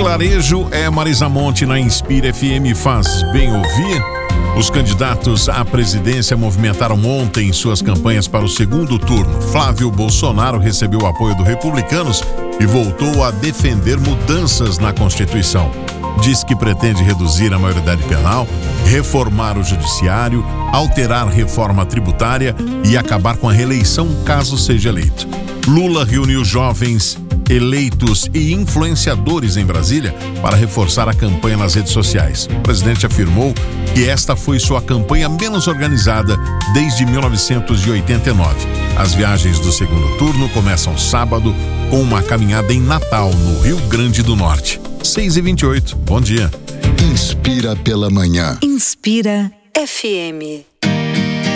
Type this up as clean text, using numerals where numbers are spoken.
Vilarejo é Marisa Monte na Inspira FM. Faz bem ouvir. Os candidatos à presidência movimentaram ontem suas campanhas para o segundo turno. Flávio Bolsonaro recebeu o apoio dos republicanos e voltou a defender mudanças na Constituição. Diz que pretende reduzir a maioridade penal, reformar o judiciário, alterar a reforma tributária e acabar com a reeleição caso seja eleito. Lula reuniu jovens eleitos e influenciadores em Brasília para reforçar a campanha nas redes sociais. O presidente afirmou que esta foi sua campanha menos organizada desde 1989. As viagens do segundo turno começam sábado com uma caminhada em Natal, no Rio Grande do Norte. 6h28, bom dia. Inspira pela manhã. Inspira FM.